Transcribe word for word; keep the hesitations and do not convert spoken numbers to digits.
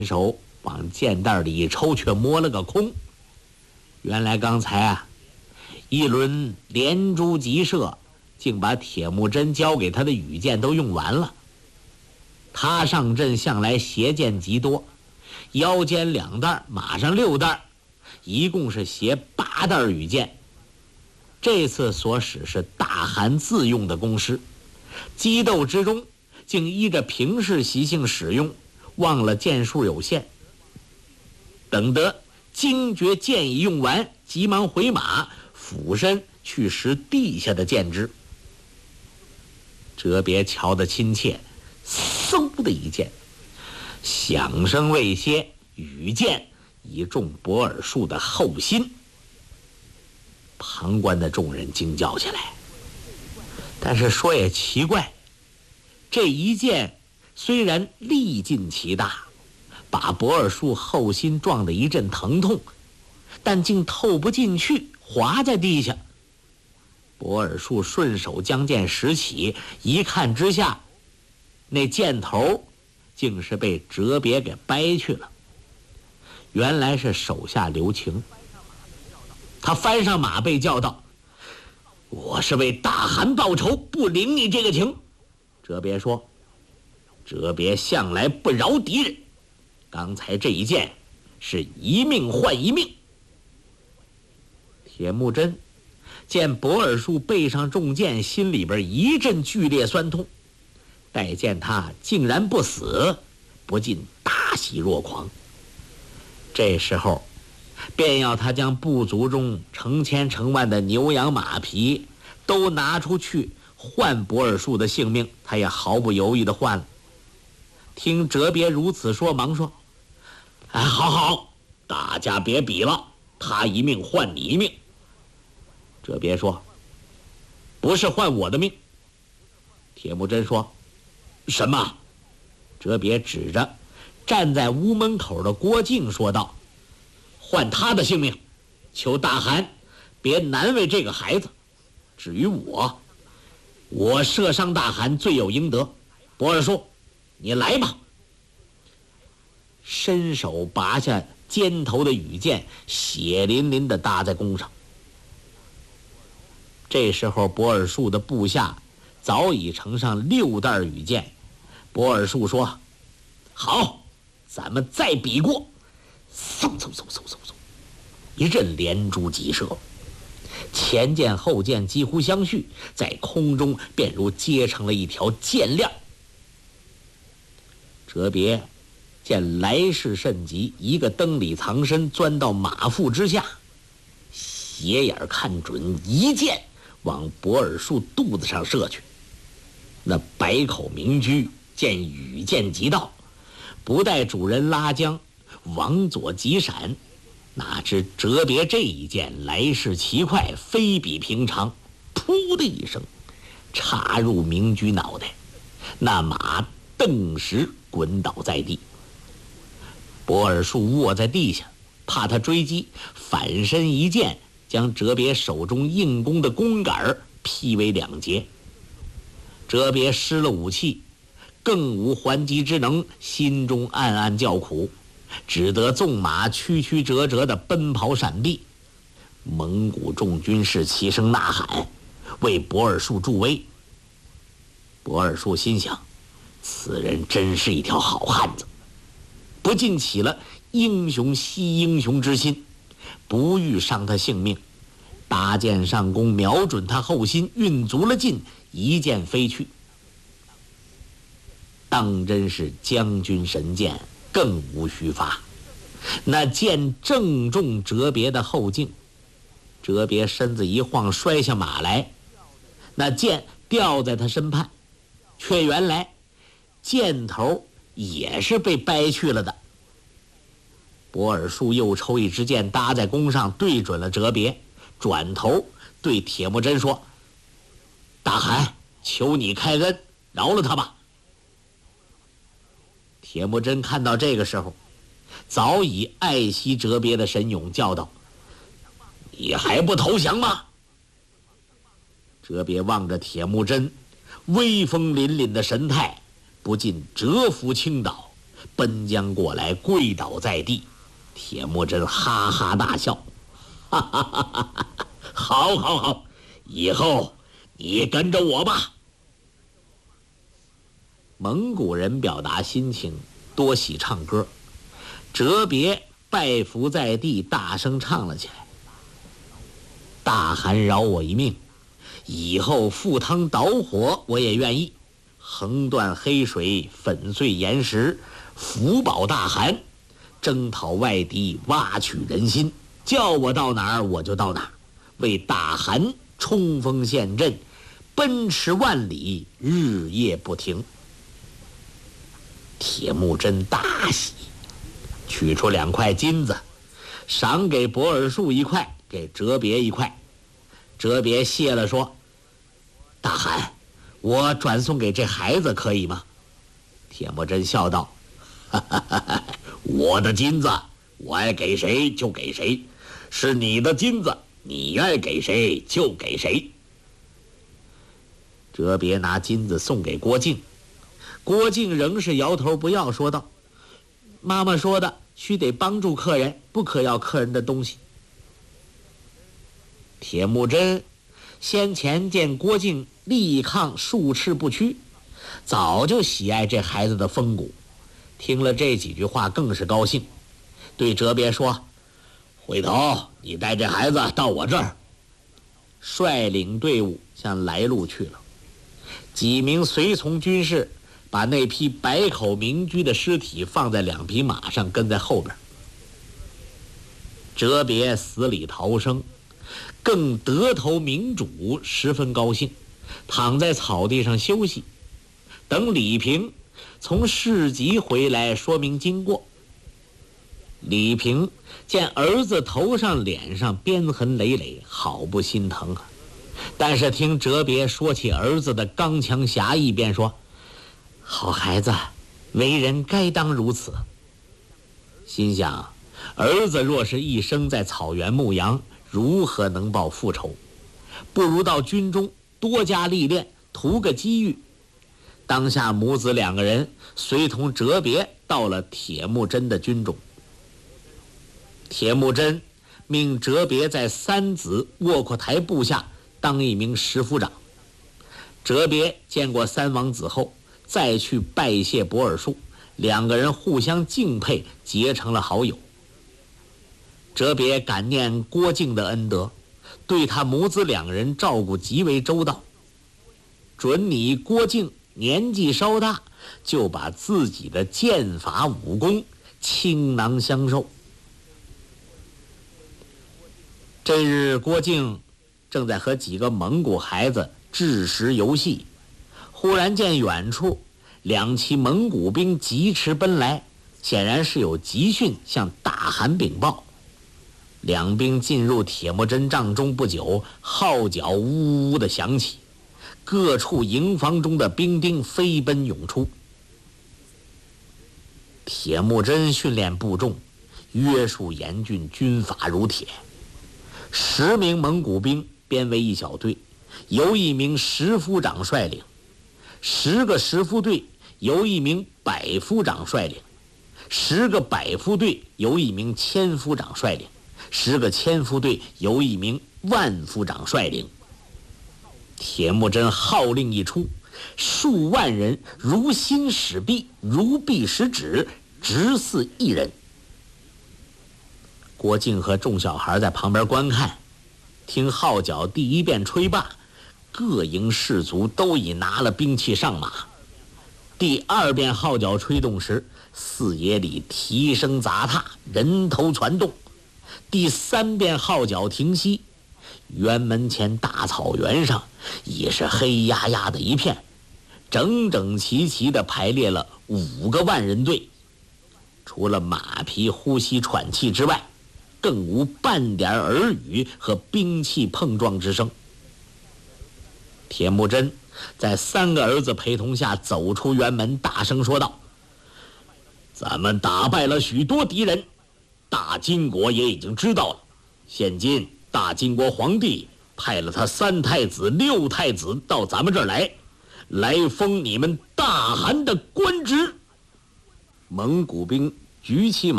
手往剑袋里一抽，却摸了个空。原来刚才啊，一轮连珠急射，竟把铁木真交给他的羽箭都用完了。他上阵向来携箭极多，腰间两袋，马上六袋，一共是携八袋羽箭。这次所使是大汗自用的弓师，激斗之中竟依着平时习性使用，忘了箭数有限。等得惊觉箭已用完，急忙回马，俯身去拾地下的箭支。哲别瞧得亲切，嗖的一箭，响声未歇，羽箭已中博尔术的后心。旁观的众人惊叫起来。但是说也奇怪，这一箭虽然力尽其大，把博尔术后心撞得一阵疼痛，但竟透不进去，滑在地下。博尔术顺手将箭拾起，一看之下，那箭头竟是被哲别给掰去了。原来是手下留情。他翻上马背叫道：“我是为大汗报仇，不领你这个情。”哲别说：“哲别向来不饶敌人，刚才这一箭是一命换一命。”铁木真见博尔术背上中箭，心里边一阵剧烈酸痛，待见他竟然不死，不禁大喜若狂。这时候便要他将部族中成千成万的牛羊马匹都拿出去换博尔术的性命，他也毫不犹豫地换了。听哲别如此说，忙说：“哎，好好，大家别比了，他一命换你一命。”哲别说：“不是换我的命。”铁木真说：“什么？”哲别指着站在屋门口的郭靖说道：“换他的性命，求大汗别难为这个孩子。至于我，我射伤大汗罪有应得。博尔术，你来吧。”伸手拔下肩头的羽箭，血淋淋地搭在弓上。这时候博尔术的部下早已盛上六袋羽箭。博尔术说：“好，咱们再比过。”嗖嗖嗖嗖嗖嗖，一阵连珠急射，前箭后箭几乎相续，在空中便如结成了一条箭链。哲别见来势甚急，一个蹬里藏身，钻到马腹之下，斜眼看准，一箭往博尔术肚子上射去。那百口明驹见羽箭急到，不待主人拉缰，往左急闪，哪知哲别这一箭来势奇快，非比平常，噗的一声插入明驹脑袋，那马顿时滚倒在地。博尔术卧在地下，怕他追击，反身一箭将哲别手中硬弓的弓杆劈为两截。哲别失了武器，更无还击之能，心中暗暗叫苦，只得纵马曲曲折折地奔跑闪避。蒙古众军士齐声呐喊，为博尔术助威。博尔术心想，此人真是一条好汉子，不禁起了英雄惜英雄之心，不欲伤他性命，搭箭上弓，瞄准他后心，运足了劲，一箭飞去。当真是将军神箭，更无虚发。那箭正中哲别的后颈，哲别身子一晃，摔下马来，那箭掉在他身畔，却原来箭头也是被掰去了的。博尔术又抽一支箭搭在弓上，对准了哲别，转头对铁木真说：“大汗，求你开恩，饶了他吧。”铁木真看到这个时候，早已爱惜哲别的神勇，叫道：“你还不投降吗？”哲别望着铁木真威风凛凛的神态，不禁折服倾倒， 奔将过来，跪倒在地。铁木真哈哈大笑，哈哈哈哈！好，好，好，以后你跟着我吧。蒙古人表达心情，多喜唱歌。哲别拜伏在地，大声唱了起来：大汗饶我一命，以后赴汤蹈火我也愿意，横断黑水，粉碎岩石，福保大汗，征讨外敌，挖取人心，叫我到哪儿我就到哪儿，为大汗冲锋陷阵，奔驰万里，日夜不停。铁木真大喜，取出两块金子，赏给博尔术一块，给哲别一块。哲别谢了说：大汗，我转送给这孩子可以吗？铁木真笑道：哈哈哈哈，我的金子我爱给谁就给谁，是你的金子你爱给谁就给谁。哲别拿金子送给郭靖，郭靖仍是摇头不要，说道：妈妈说的，须得帮助客人，不可要客人的东西。铁木真先前见郭靖力抗数尺不屈，早就喜爱这孩子的风骨，听了这几句话更是高兴，对哲别说：回头你带这孩子到我这儿。率领队伍向来路去了。几名随从军士把那批百口名驹的尸体放在两匹马上，跟在后边。哲别死里逃生，更得头明主，十分高兴，躺在草地上休息，等李平从市集回来说明经过。李平见儿子头上脸上鞭痕累累，好不心疼啊！但是听哲别说起儿子的刚强侠义，便说：好孩子，为人该当如此。心想，儿子若是一生在草原牧羊，如何能报复仇？不如到军中多加历练，图个机遇。当下母子两个人随同哲别到了铁木真的军中。铁木真命哲别在三子卧阔台部下当一名十夫长。哲别见过三王子后，再去拜谢博尔术，两个人互相敬佩，结成了好友。哲别感念郭靖的恩德，对他母子两人照顾极为周到，准你郭靖年纪稍大，就把自己的剑法武功倾囊相授。这日郭靖正在和几个蒙古孩子掷石游戏，忽然见远处两骑蒙古兵疾驰奔来，显然是有急讯向大汗禀报。两兵进入铁木真帐中不久，号角呜呜地响起，各处营房中的兵丁飞奔涌出。铁木真训练部众，约束严峻，军法如铁。十名蒙古兵编为一小队，由一名十夫长率领；十个十夫队由一名百夫长率领；十个百夫队由一名千夫长率领；十个千夫队由一名万夫长率领。铁木真号令一出，数万人如薪使臂，如臂使指，直似一人。郭靖和众小孩在旁边观看，听号角第一遍吹罢，各营士卒都已拿了兵器上马。第二遍号角吹动时，四野里蹄声杂沓，人头攒动。第三遍号角停息，辕门前大草原上也是黑压压的一片，整整齐齐地排列了五个万人队，除了马匹呼吸喘气之外，更无半点耳语和兵器碰撞之声。铁木真在三个儿子陪同下走出辕门，大声说道：咱们打败了许多敌人，大金国也已经知道了。现今大金国皇帝派了他三太子六太子到咱们这儿来，来封你们大汗的官职。 蒙古兵举起马。